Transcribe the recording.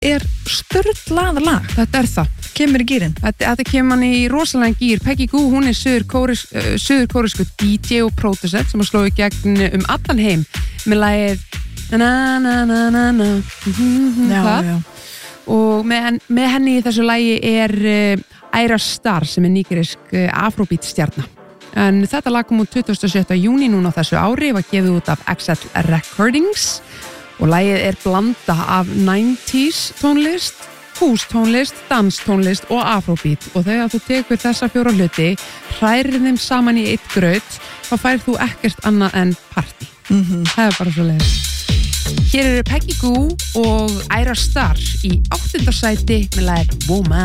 er sturlað lag, þetta er það Kemur í gýrin Þetta kemur hann í rosalega gýr Peggy Gou, hún er suður-kóresku DJ og producer sem að sló í gegn allan heim með lagið na-na-na-na-na Já. og með henni í þessu lagi er Ayra Starr sem er nýgerisk afrobeat stjarna en þetta lag kom út 27. júní núna á þessu ári var gefið út af XL Recordings og lagið er blanda af 90s tónlist hústónlist, danstónlist og afrobeat og þegar þú tekur þessa 4 hluti hrærir þeim saman í eitt graut þá færð þú ekkert annað en party það er bara svo leiðis Hér eru Peggy Gou og Ayra Starr í 8. sæti með lagið Woman